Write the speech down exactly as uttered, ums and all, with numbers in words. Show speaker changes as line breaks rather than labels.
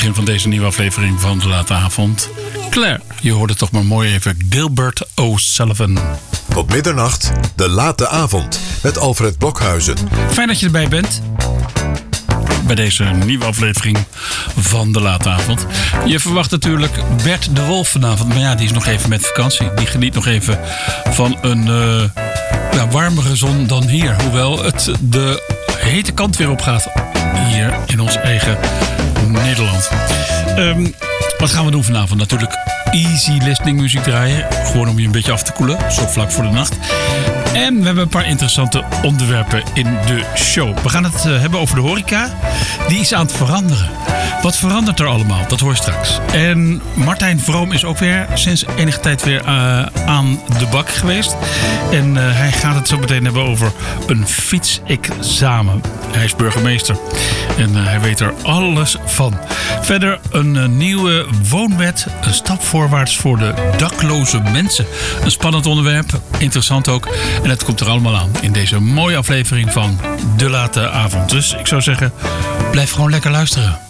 begin van deze nieuwe aflevering van De Late Avond. Claire, je hoorde toch maar mooi even Gilbert O'Sullivan.
Tot middernacht, De Late Avond met Alfred Blokhuizen.
Fijn dat je erbij bent bij deze nieuwe aflevering van De Late Avond. Je verwacht natuurlijk Bert de Wolf vanavond. Maar ja, die is nog even met vakantie. Die geniet nog even van een uh, ja, warmere zon dan hier. Hoewel het de hete kant weer op gaat hier in ons eigen Nederland. Um, wat gaan we doen vanavond? Natuurlijk easy listening muziek draaien. Gewoon om je een beetje af te koelen. Zo vlak voor de nacht. En we hebben een paar interessante onderwerpen in de show. We gaan het uh, hebben over de horeca. Die is aan het veranderen. Wat verandert er allemaal? Dat hoor je straks. En Martijn Vroom is ook weer sinds enige tijd weer uh, aan de bak geweest. En uh, hij gaat het zo meteen hebben over een fietsexamen. Hij is burgemeester. En uh, hij weet er alles van. Verder een uh, nieuwe woonwet. Een stap voorwaarts voor de dakloze mensen. Een spannend onderwerp. Interessant ook. En het komt er allemaal aan in deze mooie aflevering van De Late Avond. Dus ik zou zeggen, blijf gewoon lekker luisteren.